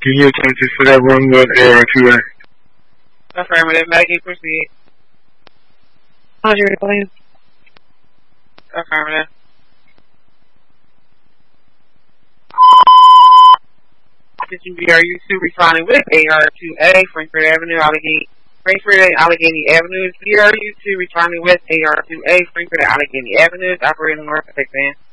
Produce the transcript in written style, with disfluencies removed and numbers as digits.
you attempted for that one with AR2A. Affirmative. Maggie, proceed. 100, please. Affirmative. BRU2 responding with AR2A, Frankfurt Avenue, Allegheny Avenue. BRU2 responding with AR2A, Frankfurt Allegheny Avenue, operating north of 6 a.m.